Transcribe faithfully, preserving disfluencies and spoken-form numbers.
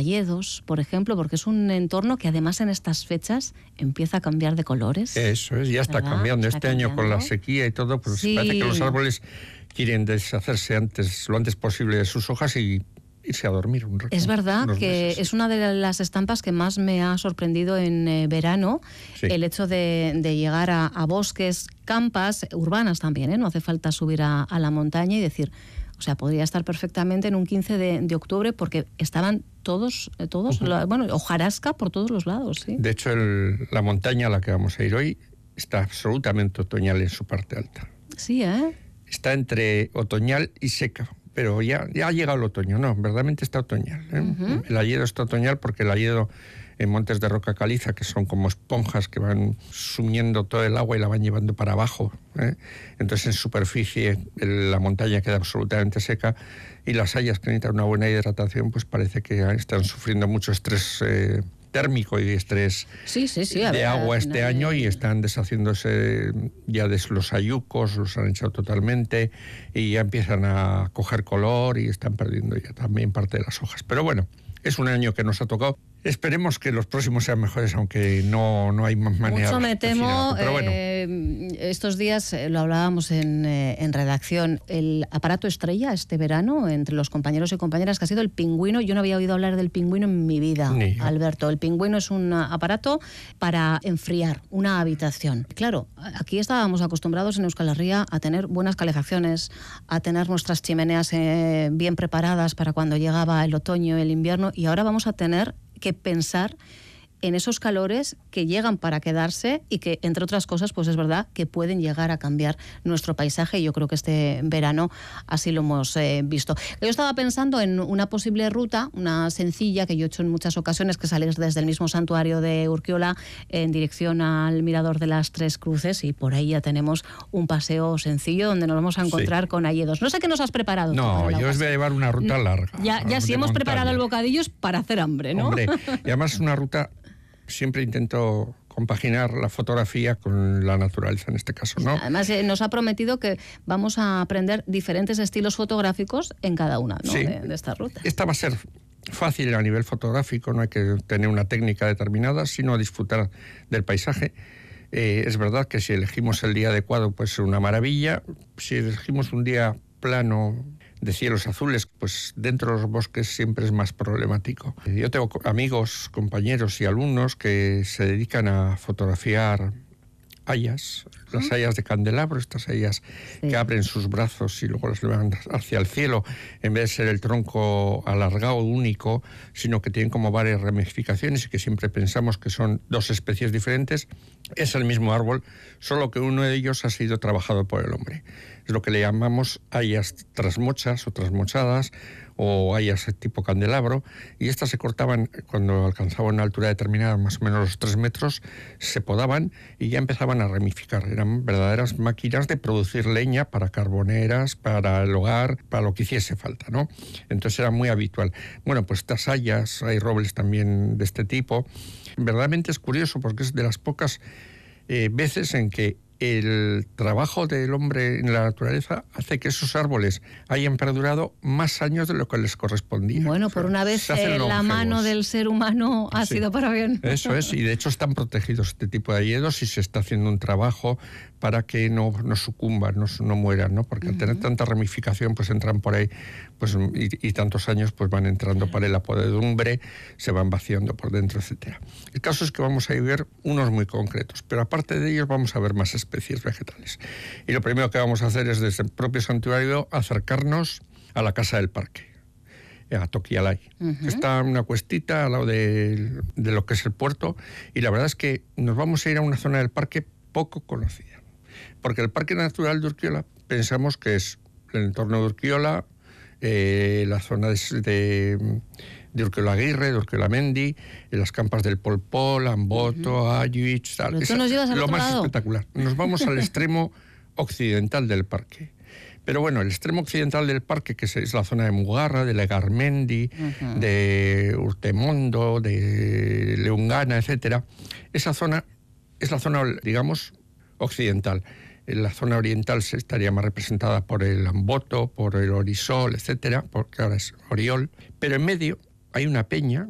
hayedos, por ejemplo, porque es un entorno que además en estas fechas empieza a cambiar de colores. Eso es, ya está ¿verdad? cambiando. Está este cambiando. Año con la sequía y todo, pues sí. parece que los árboles quieren deshacerse antes, lo antes posible de sus hojas y irse a dormir un rato. Es verdad que meses, sí. es una de las estampas que más me ha sorprendido en eh, verano, sí. el hecho de, de llegar a, a bosques, campas, urbanas también, ¿eh? No hace falta subir a, a la montaña y decir, o sea, podría estar perfectamente en un quince de octubre porque estaban todos, todos uh-huh. la, bueno, hojarasca por todos los lados. ¿sí? De hecho, el, la montaña a la que vamos a ir hoy está absolutamente otoñal en su parte alta. Sí, ¿eh? Está entre otoñal y seca. Pero ya, ya ha llegado el otoño, no, verdaderamente está otoñal. ¿eh? Uh-huh. El hayedo está otoñal porque el hayedo en montes de roca caliza, que son como esponjas que van sumiendo todo el agua y la van llevando para abajo. ¿eh? Entonces en superficie el, la montaña queda absolutamente seca y las hayas que necesitan una buena hidratación, pues parece que están sufriendo mucho estrés eh, térmico y estrés sí, sí, sí, de ver, agua este no, año y están deshaciéndose ya de los hayucos, los han echado totalmente y ya empiezan a coger color y están perdiendo ya también parte de las hojas. Pero bueno, es un año que nos ha tocado. Esperemos que los próximos sean mejores, aunque no, no hay más manera. Mucho me temo, pero bueno. eh, estos días eh, lo hablábamos en, eh, en redacción, el aparato estrella este verano entre los compañeros y compañeras que ha sido el pingüino. Yo no había oído hablar del pingüino en mi vida, Alberto. El pingüino es un aparato para enfriar una habitación. Claro, aquí estábamos acostumbrados en Euskal Herria a tener buenas calefacciones, a tener nuestras chimeneas eh, bien preparadas para cuando llegaba el otoño, el invierno, y ahora vamos a tener que pensar en esos calores que llegan para quedarse y que, entre otras cosas, pues es verdad que pueden llegar a cambiar nuestro paisaje y yo creo que este verano así lo hemos eh, visto. Yo estaba pensando en una posible ruta, una sencilla que yo he hecho en muchas ocasiones, que sales desde el mismo santuario de Urkiola en dirección al Mirador de las Tres Cruces y por ahí ya tenemos un paseo sencillo donde nos vamos a encontrar sí. con hayedos. No sé qué nos has preparado. No, yo os voy a llevar una ruta larga. Ya, ya si hemos montaña. preparado el bocadillo es para hacer hambre, ¿no? Hombre, y además es una ruta... Siempre intento compaginar la fotografía con la naturaleza en este caso, ¿no? Además, eh, nos ha prometido que vamos a aprender diferentes estilos fotográficos en cada una, ¿no? sí. de, de esta ruta. Esta va a ser fácil a nivel fotográfico, no hay que tener una técnica determinada, sino disfrutar del paisaje. Eh, es verdad que si elegimos el día adecuado, pues es una maravilla. Si elegimos un día plano, de cielos azules, pues dentro de los bosques siempre es más problemático. Yo tengo amigos, compañeros y alumnos que se dedican a fotografiar hayas, uh-huh. las hayas de candelabro, estas hayas sí. que abren sus brazos y luego las levantan hacia el cielo, en vez de ser el tronco alargado único, sino que tienen como varias ramificaciones y que siempre pensamos que son dos especies diferentes. Es el mismo árbol, solo que uno de ellos ha sido trabajado por el hombre. Es lo que le llamamos hayas trasmochas o trasmochadas o hayas tipo candelabro, y estas se cortaban cuando alcanzaban una altura determinada, más o menos los tres metros, se podaban y ya empezaban a ramificar. Eran verdaderas máquinas de producir leña para carboneras, para el hogar, para lo que hiciese falta, ¿no? Entonces era muy habitual. Bueno, pues estas hayas, hay robles también de este tipo. Verdaderamente es curioso porque es de las pocas eh, veces en que el trabajo del hombre en la naturaleza hace que esos árboles hayan perdurado más años de lo que les correspondía. Bueno, por una vez eh, la mano del ser humano ha sí. sido para bien. Eso es, y de hecho están protegidos este tipo de hayedos y se está haciendo un trabajo para que no, no sucumban, no, no mueran, ¿no? Porque uh-huh. al tener tanta ramificación, pues entran por ahí, pues y, y tantos años, pues van entrando por la podredumbre, se van vaciando por dentro, etcétera. El caso es que vamos a ver unos muy concretos, pero aparte de ellos vamos a ver más especies vegetales. Y lo primero que vamos a hacer es desde el propio santuario acercarnos a la Casa del Parque, a Tokialai. Uh-huh. Está una cuestita al lado de, de lo que es el puerto, y la verdad es que nos vamos a ir a una zona del parque poco conocida. Porque el Parque Natural de Urkiola pensamos que es el entorno de Urkiola, eh, la zona de, de, de Urkiolaguirre, de Urkiolamendi, en las campas del Polpol, Amboto, uh-huh. Ayuich, tal. Esa, nos llevas al lo otro más lado. espectacular. Nos vamos al extremo occidental del parque. Pero bueno, el extremo occidental del parque, que es la zona de Mugarra, de Legarmendi, uh-huh. de Urtemondo, de Leungana, etcétera, esa zona es la zona, digamos, occidental. En la zona oriental se estaría más representada por el Amboto, por el Orisol, etcétera, porque ahora es Oriol. Pero en medio hay una peña